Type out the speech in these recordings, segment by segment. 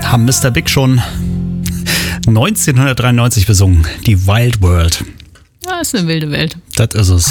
haben Mr. Big schon 1993 besungen. Die Wild World. Ja, ist eine wilde Welt. Das ist es.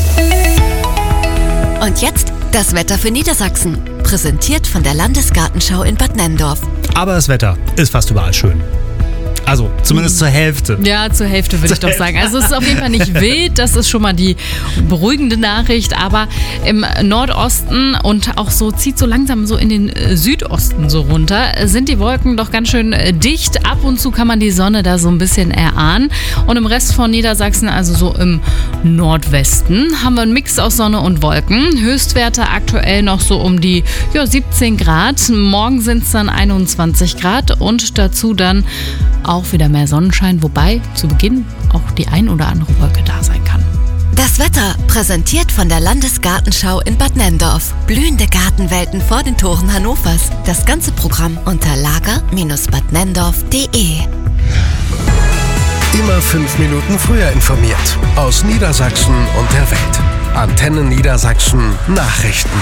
Und jetzt das Wetter für Niedersachsen. Präsentiert von der Landesgartenschau in Bad Nenndorf. Aber das Wetter ist fast überall schön. Also zumindest zur Hälfte. Ja, zur Hälfte würde ich doch sagen. Also es ist auf jeden Fall nicht wild, das ist schon mal die beruhigende Nachricht, aber im Nordosten und auch so zieht so langsam so in den Südosten so runter, sind die Wolken doch ganz schön dicht. Ab und zu kann man die Sonne da so ein bisschen erahnen und im Rest von Niedersachsen, also so im Nordwesten, haben wir einen Mix aus Sonne und Wolken. Höchstwerte aktuell noch so um die 17 Grad. Morgen sind es dann 21 Grad und dazu dann auch wieder mehr Sonnenschein, wobei zu Beginn auch die ein oder andere Wolke da sein kann. Das Wetter präsentiert von der Landesgartenschau in Bad Nenndorf. Blühende Gartenwelten vor den Toren Hannovers. Das ganze Programm unter lager-badnenndorf.de. Immer 5 Minuten früher informiert. Aus Niedersachsen und der Welt. Antenne Niedersachsen Nachrichten.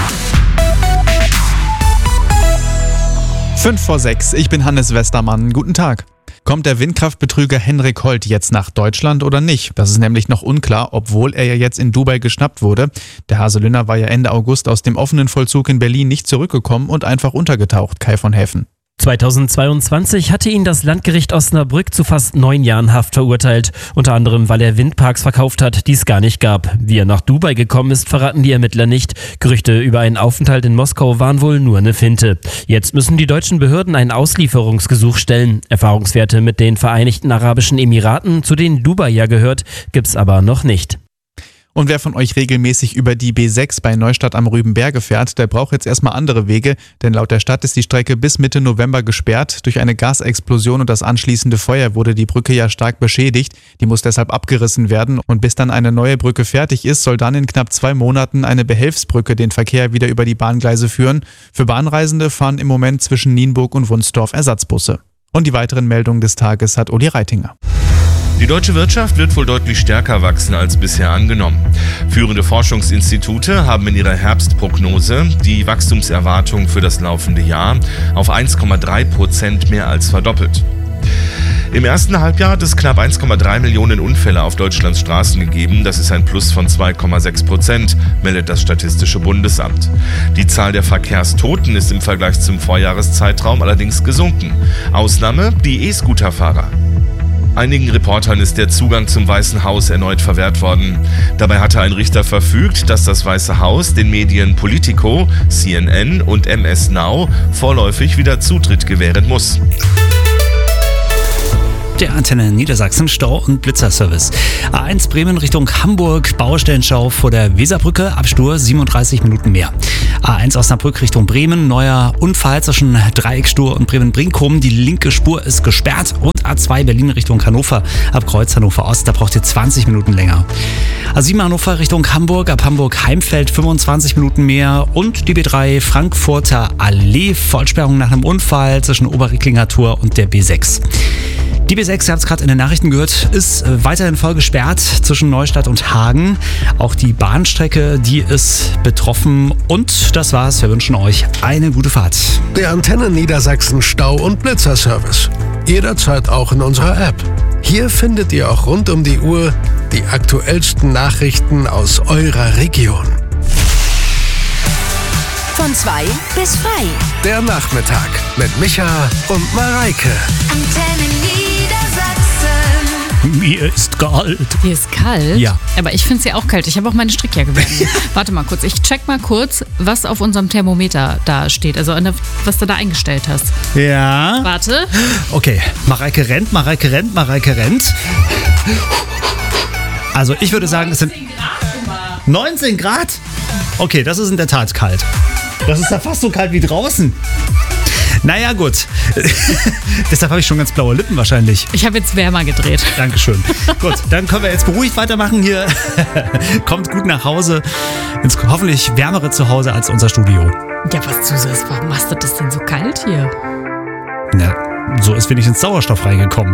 5:06, ich bin Hannes Westermann. Guten Tag. Kommt der Windkraftbetrüger Henrik Holt jetzt nach Deutschland oder nicht? Das ist nämlich noch unklar, obwohl er ja jetzt in Dubai geschnappt wurde. Der Haselünner war ja Ende August aus dem offenen Vollzug in Berlin nicht zurückgekommen und einfach untergetaucht. Kai von Häfen. 2022 hatte ihn das Landgericht Osnabrück zu fast 9 Jahren Haft verurteilt. Unter anderem, weil er Windparks verkauft hat, die es gar nicht gab. Wie er nach Dubai gekommen ist, verraten die Ermittler nicht. Gerüchte über einen Aufenthalt in Moskau waren wohl nur eine Finte. Jetzt müssen die deutschen Behörden ein Auslieferungsgesuch stellen. Erfahrungswerte mit den Vereinigten Arabischen Emiraten, zu denen Dubai ja gehört, gibt's aber noch nicht. Und wer von euch regelmäßig über die B6 bei Neustadt am Rübenberge fährt, der braucht jetzt erstmal andere Wege, denn laut der Stadt ist die Strecke bis Mitte November gesperrt. Durch eine Gasexplosion und das anschließende Feuer wurde die Brücke ja stark beschädigt. Die muss deshalb abgerissen werden und bis dann eine neue Brücke fertig ist, soll dann in knapp 2 Monaten eine Behelfsbrücke den Verkehr wieder über die Bahngleise führen. Für Bahnreisende fahren im Moment zwischen Nienburg und Wunsdorf Ersatzbusse. Und die weiteren Meldungen des Tages hat Uli Reitinger. Die deutsche Wirtschaft wird wohl deutlich stärker wachsen als bisher angenommen. Führende Forschungsinstitute haben in ihrer Herbstprognose die Wachstumserwartung für das laufende Jahr auf 1,3% mehr als verdoppelt. Im ersten Halbjahr hat es knapp 1,3 Millionen Unfälle auf Deutschlands Straßen gegeben. Das ist ein Plus von 2,6%, meldet das Statistische Bundesamt. Die Zahl der Verkehrstoten ist im Vergleich zum Vorjahreszeitraum allerdings gesunken. Ausnahme die E-Scooter-Fahrer. Einigen Reportern ist der Zugang zum Weißen Haus erneut verwehrt worden. Dabei hatte ein Richter verfügt, dass das Weiße Haus den Medien Politico, CNN und MS Now vorläufig wieder Zutritt gewähren muss. Der Antenne Niedersachsen Stau- und Blitzerservice. A1 Bremen Richtung Hamburg, Baustellenstau vor der Weserbrücke, Abstur 37 Minuten mehr. A1 Osnabrück Richtung Bremen, neuer Unfall zwischen Dreieckstur und Bremen-Brinkum. Die linke Spur ist gesperrt und A2 Berlin Richtung Hannover, ab Kreuz Hannover Ost, da braucht ihr 20 Minuten länger. A7 Hannover Richtung Hamburg, ab Hamburg-Heimfeld 25 Minuten mehr und die B3 Frankfurter Allee, Vollsperrung nach einem Unfall zwischen Oberrecklinger Tor und der B6. Die B6, ihr habt es gerade in den Nachrichten gehört, ist weiterhin voll gesperrt zwischen Neustadt und Hagen. Auch die Bahnstrecke, die ist betroffen. Und das war's. Wir wünschen euch eine gute Fahrt. Der Antenne Niedersachsen Stau- und Blitzerservice. Jederzeit auch in unserer App. Hier findet ihr auch rund um die Uhr die aktuellsten Nachrichten aus eurer Region. Von 2 bis frei. Der Nachmittag mit Micha und Mareike. Antenne Niedersachsen. Mir ist kalt. Hier ist kalt? Ja. Aber ich finde es ja auch kalt. Ich habe auch meine Strickjacke bei mir. Warte mal kurz. Ich check mal kurz, was auf unserem Thermometer da steht. Also was du da eingestellt hast. Ja. Warte. Okay, Mareike rennt. Also ich würde sagen, es sind 19 Grad. Okay, das ist in der Tat kalt. Das ist ja fast so kalt wie draußen. Naja, gut. Deshalb habe ich schon ganz blaue Lippen wahrscheinlich. Ich habe jetzt wärmer gedreht. Dankeschön. Gut, dann können wir jetzt beruhigt weitermachen hier. Kommt gut nach Hause. Ins hoffentlich wärmere Zuhause als unser Studio. Ja, was du sagst, warum machst du das denn so kalt hier? Na, so ist wenigstens Sauerstoff reingekommen.